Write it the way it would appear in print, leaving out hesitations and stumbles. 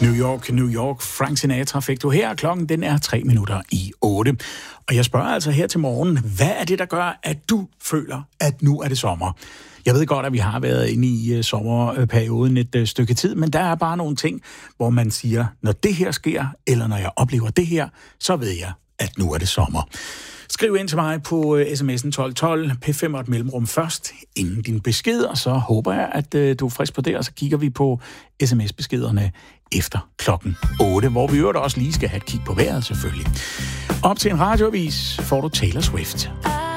New York, Frank Sinatra fik du her. Klokken den er 7:03. Og jeg spørger altså her til morgen, hvad er det, der gør, at du føler, at nu er det sommer? Jeg ved godt, at vi har været inde i sommerperioden et stykke tid, men der er bare nogle ting, hvor man siger, når det her sker, eller når jeg oplever det her, så ved jeg, at nu er det sommer. Skriv ind til mig på sms'en 1212, P5 og et mellemrum først, inden din besked, og så håber jeg, at du er frisk på det, og så kigger vi på sms-beskederne efter klokken 8, hvor vi øvrigt også lige skal have et kig på vejret selvfølgelig. Op til en radioavis får du Taylor Swift.